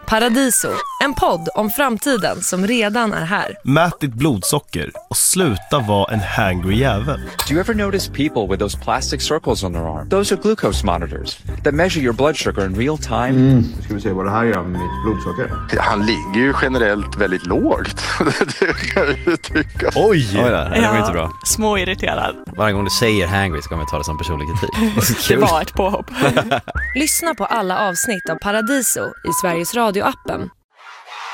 Paradiso, en podd om framtiden som redan är här. Mät ditt blodsocker och sluta vara en hangry jävel. Do you ever notice people with those plastic circles on their arm? Those are glucose monitors that measure your blood sugar in real time. Ska vi se vad det här gör med mitt blodsocker? Han ligger ju generellt väldigt lågt. Det kan jag ju tycka. Oj, det var inte bra. Småirriterad. Varje gång du säger hangry så kommer jag ta det som personlig kritik. Det var ett påhopp. Lyssna på alla avsnitt av Paradiso i Sveriges Radio-appen